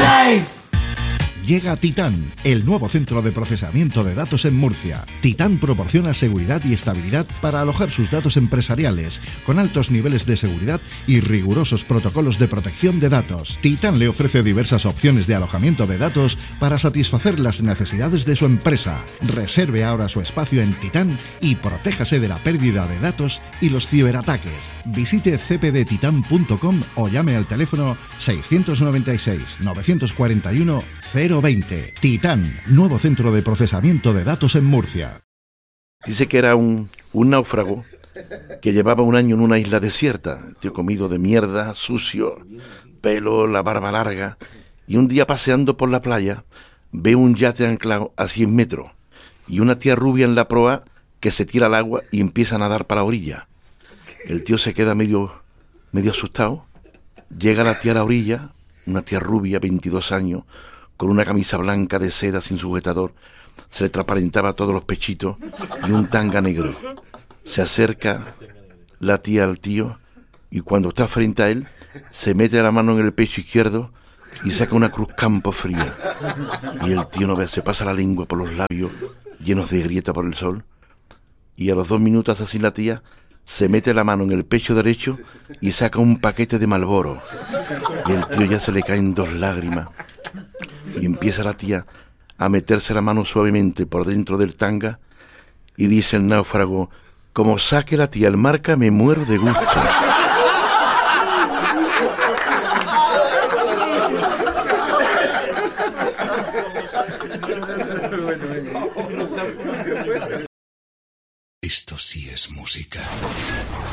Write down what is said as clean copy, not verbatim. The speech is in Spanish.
Life. Llega Titán, el nuevo centro de procesamiento de datos en Murcia. Titán proporciona seguridad y estabilidad para alojar sus datos empresariales, con altos niveles de seguridad y rigurosos protocolos de protección de datos. Titán le ofrece diversas opciones de alojamiento de datos para satisfacer las necesidades de su empresa. Reserve ahora su espacio en Titán y protéjase de la pérdida de datos y los ciberataques. Visite cpdtitan.com o llame al teléfono 696 941 020. Titán, nuevo centro de procesamiento de datos en Murcia. Dice que era un náufrago que llevaba un año en una isla desierta, tío comido de mierda, sucio, pelo, la barba larga, y un día paseando por la playa ve un yate anclado a 100 metros y una tía rubia en la proa que se tira al agua y empieza a nadar para la orilla. El tío se queda medio asustado, llega la tía a la orilla, una tía rubia, 22 años, con una camisa blanca de seda sin sujetador, se le transparentaba todos los pechitos y un tanga negro. Se acerca la tía al tío y cuando está frente a él, se mete la mano en el pecho izquierdo y saca una cruz campo fría. Y el tío no ve, se pasa la lengua por los labios llenos de grieta por el sol. Y a los 2 minutos así la tía se mete la mano en el pecho derecho y saca un paquete de Marlboro. Y el tío ya se le caen 2 lágrimas. Y empieza la tía a meterse la mano suavemente por dentro del tanga y dice el náufrago: como saque la tía el marca me muero de gusto. Esto sí es música.